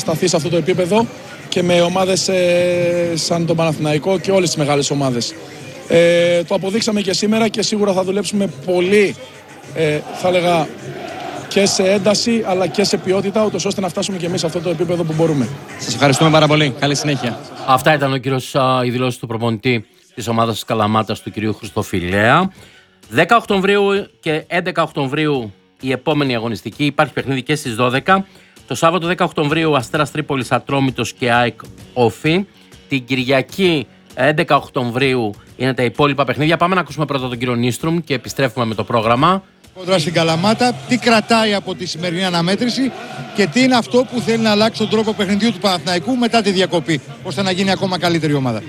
σταθεί σε αυτό το επίπεδο και με ομάδες σαν τον Παναθηναϊκό και όλες τις μεγάλες ομάδες. Το αποδείξαμε και σήμερα και σίγουρα θα δουλέψουμε πολύ, θα έλεγα, και σε ένταση αλλά και σε ποιότητα, ούτως ώστε να φτάσουμε και εμείς σε αυτό το επίπεδο που μπορούμε. Σας ευχαριστούμε πάρα πολύ. Καλή συνέχεια. Αυτά ήταν η δηλώση του προπονητή της ομάδας της Καλαμάτας, του κυρίου Χριστοφιλέα. 10 Οκτωβρίου και 11 Οκτωβρίου η επόμενη αγωνιστική. Υπάρχει παιχνίδι και στις 12. Το Σάββατο 10 Οκτωβρίου Αστέρας Τρίπολης Ατρόμητος και ΑΕΚ Όφη. Την Κυριακή 11 Οκτωβρίου είναι τα υπόλοιπα παιχνίδια. Πάμε να ακούσουμε πρώτα τον κύριο Νίστρουμ και επιστρέφουμε με το πρόγραμμα. Κοντρά στην Καλαμάτα, τι κρατάει από τη σημερινή αναμέτρηση και τι είναι αυτό που θέλει να αλλάξει τον τρόπο παιχνιδιού του Παναθηναϊκού μετά τη διακοπή, ώστε να γίνει ακόμα καλύτερη ομάδα.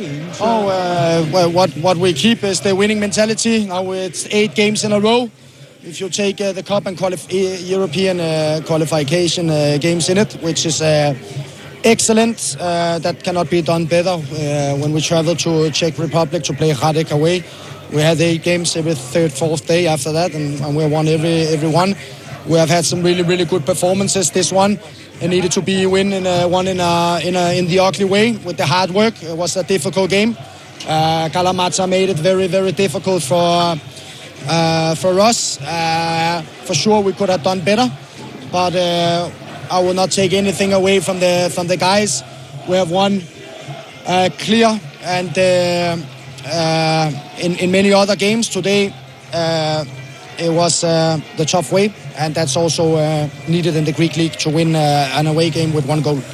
What we keep is the winning mentality. Now it's 8 games in a row. If you take the cup and European qualification games in it, which is excellent, that cannot be done better. When we travel to Czech Republic to play Radek away, we had 8 games every third, fourth day after that, and we won every one. We have had some really good performances. This one, it needed to be won in the ugly way with the hard work. It was a difficult game. Kalamata made it very difficult for us. For sure, we could have done better, but I will not take anything away from the guys. We have won clear and. In many other games today, it was the tough way, and that's also needed in the Greek League to win an away game with 1 goal.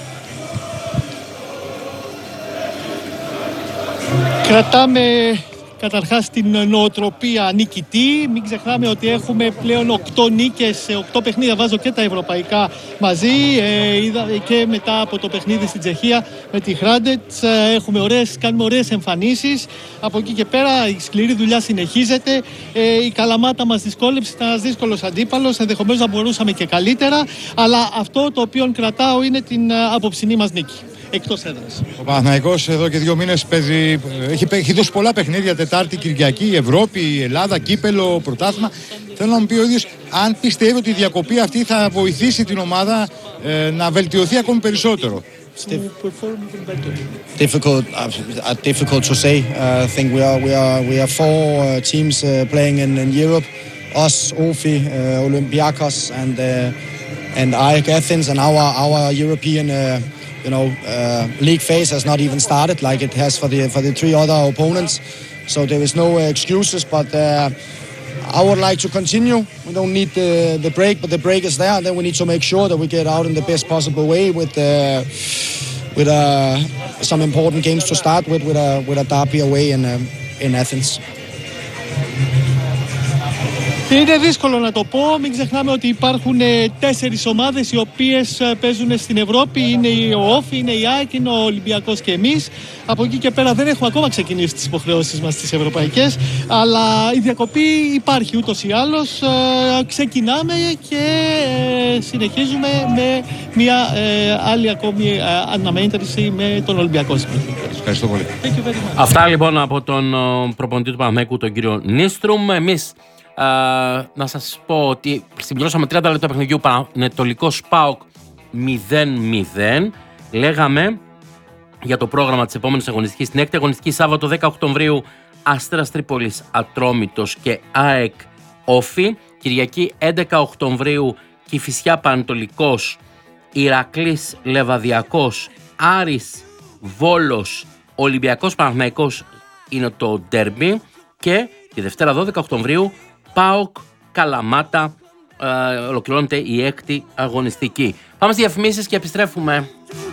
Κρατάμε καταρχάς την νοοτροπία νικητή. Μην ξεχνάμε ότι έχουμε πλέον 8 νίκες σε 8 παιχνίδια. Βάζω και τα ευρωπαϊκά μαζί. Και μετά από το παιχνίδι στην Τσεχία με τη Χράντετς κάνουμε ωραίες εμφανίσεις. Από εκεί και πέρα η σκληρή δουλειά συνεχίζεται. Η Καλαμάτα μας δυσκόλεψε, ήταν ένας δύσκολος αντίπαλος. Ενδεχομένως να μπορούσαμε και καλύτερα. Αλλά αυτό το οποίο κρατάω είναι την απόψινή μας νίκη. Εκτός έδρας. Ο Παναθηναϊκός εδώ και 2 μήνες έχει δώσει πολλά παιχνίδια, Τετάρτη, Κυριακή, Ευρώπη, Ελλάδα, κύπελο, πρωτάθλημα. Θέλω να μου πει ο ίδιος αν πιστεύει ότι η διακοπή αυτή θα βοηθήσει την ομάδα να βελτιωθεί ακόμη περισσότερο. Difficult to say. I think we are 4 teams playing in Europe. Us, Ofi, Olympiakos, and AEK Athens, and our European. League phase has not even started like it has for the 3 other opponents. So there is no excuses, but I would like to continue. We don't need the break, but the break is there. And then we need to make sure that we get out in the best possible way with some important games to start with a derby away in Athens. Είναι δύσκολο να το πω. Μην ξεχνάμε ότι υπάρχουν 4 ομάδες οι οποίες παίζουν στην Ευρώπη. Είναι ο Όφη, είναι η ΑΕΚ, είναι ο Ολυμπιακός και εμείς. Από εκεί και πέρα δεν έχουμε ακόμα ξεκινήσει τις υποχρεώσεις μας τις ευρωπαϊκές. Αλλά η διακοπή υπάρχει ούτως ή άλλως. Ξεκινάμε και συνεχίζουμε με μια άλλη ακόμη αναμέτρηση με τον Ολυμπιακό. Ευχαριστώ πολύ. Αυτά λοιπόν από τον προπονητή του Παναθηναϊκού, τον κύριο Νίστρουμ. Εμείς να σας πω ότι συμπληρώσαμε 30 λεπτά παιχνιδιού. Πανετολικός ΠΑΟΚ 0-0. Λέγαμε για το πρόγραμμα της επόμενης αγωνιστικής. Στην 6η αγωνιστική Σάββατο 10 Οκτωβρίου Αστέρας Τρίπολης Ατρόμητος και ΑΕΚ Όφη. Κυριακή 11 Οκτωβρίου Κηφισιά Πανετολικός, Ηρακλής Λεβαδιακός, Άρης Βόλος, Ολυμπιακός Παναθηναϊκός είναι το ντέρμπι. Και τη Δευτέρα 12 Οκτωβρίου ΠΑΟΚ Καλαμάτα, ολοκληρώνεται η 6η αγωνιστική. Πάμε στις διαφημίσεις και επιστρέφουμε.